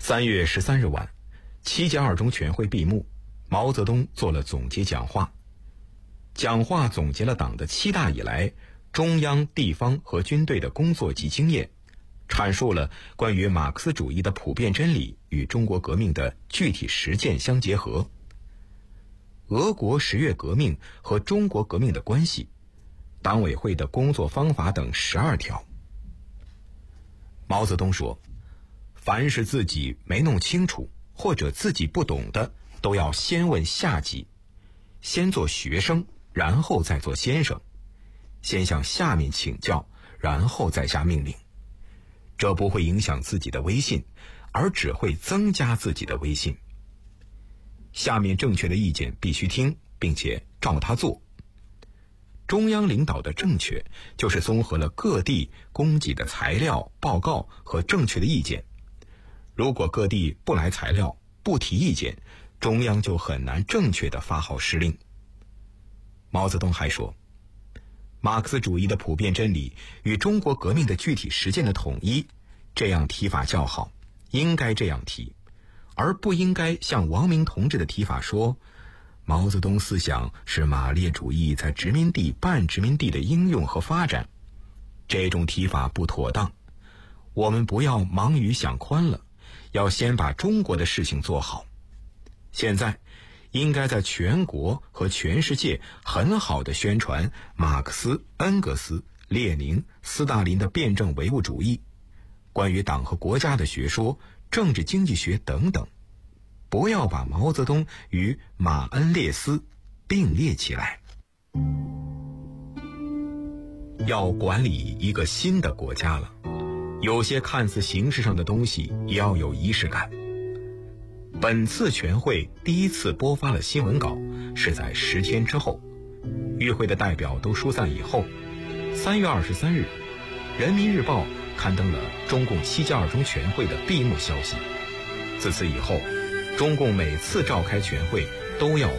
3月13日晚，7届二中全会闭幕，毛泽东做了总结讲话。讲话总结了党的7大以来中央、地方和军队的工作及经验，阐述了关于马克思主义的普遍真理与中国革命的具体实践相结合，俄国10月革命和中国革命的关系，党委会的工作方法等12条。毛泽东说，凡是自己没弄清楚或者自己不懂的，都要先问下级，先做学生，然后再做先生，先向下面请教，然后再下命令。这不会影响自己的威信，而只会增加自己的威信。下面正确的意见必须听，并且照他做。中央领导的正确，就是综合了各地供给的材料、报告和正确的意见。如果各地不来材料，不提意见，中央就很难正确地发号施令。毛泽东还说，马克思主义的普遍真理与中国革命的具体实践的统一，这样提法较好，应该这样提，而不应该像王明同志的提法说，毛泽东思想是马列主义在殖民地、半殖民地的应用和发展。这种提法不妥当，我们不要忙于想宽了，要先把中国的事情做好。现在应该在全国和全世界很好地宣传马克思、恩格斯、列宁、斯大林的辩证唯物主义，关于党和国家的学说、政治经济学等等，不要把毛泽东与马恩列斯并列起来。要管理一个新的国家了，有些看似形式上的东西也要有仪式感。本次全会第一次播发了新闻稿，是在10天之后。与会的代表都疏散以后，3月23日，《人民日报》刊登了中共7届二中全会的闭幕消息。自此以后，中共每次召开全会都要